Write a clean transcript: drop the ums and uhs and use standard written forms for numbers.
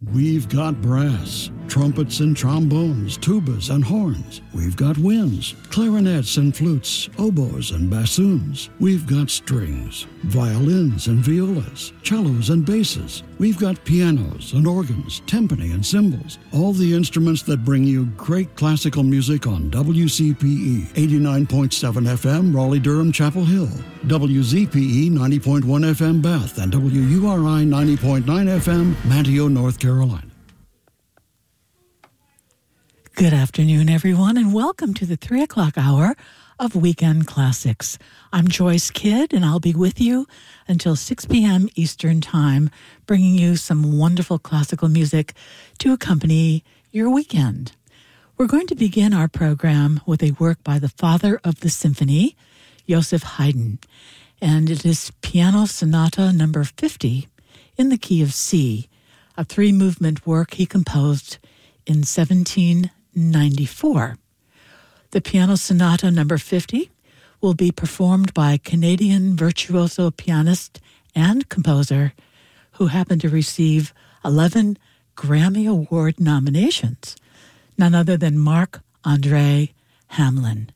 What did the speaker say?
We've got brass, trumpets and trombones, tubas and horns. We've got winds, clarinets and flutes, oboes and bassoons. We've got strings, violins and violas, cellos and basses. We've got pianos and organs, timpani and cymbals. All the instruments that bring you great classical music on WCPE 89.7 FM, Raleigh-Durham, Chapel Hill, WZPE 90.1 FM, Bath, and WURI 90.9 FM, Manteo, North Carolina. Good afternoon, everyone, and welcome to the 3 o'clock hour of Weekend Classics. I'm Joyce Kidd, and I'll be with you until 6 p.m. Eastern Time, bringing you some wonderful classical music to accompany your weekend. We're going to begin our program with a work by the father of the symphony, Joseph Haydn, and it is Piano Sonata number 50 in the key of C, a three-movement work he composed in 1794. The Piano Sonata number 50 will be performed by Canadian virtuoso pianist and composer who happened to receive 11 Grammy Award nominations, none other than Mark-André Hamlin.